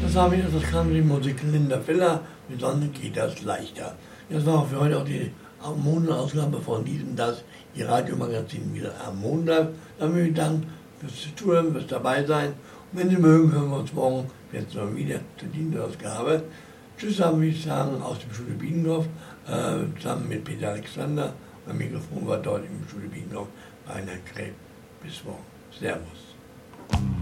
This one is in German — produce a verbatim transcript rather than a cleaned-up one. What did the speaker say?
Das, habe ich, das kam die Musik Linda Villa, mit Sonne geht das leichter. Das war für heute auch die Montag-Ausgabe von diesem, das, die Radiomagazin wieder am Montag. Dann würde ich danken fürs Zuhören, fürs dabei sein. Und wenn Sie mögen, hören wir uns morgen jetzt mal wieder zur Dienstausgabe. Tschüss, haben wir sagen, aus dem Schule Biendorf, äh, zusammen mit Peter Alexander. Mein Mikrofon war dort im Schule Biendorf bei einer Krebs. Bis morgen. Servus.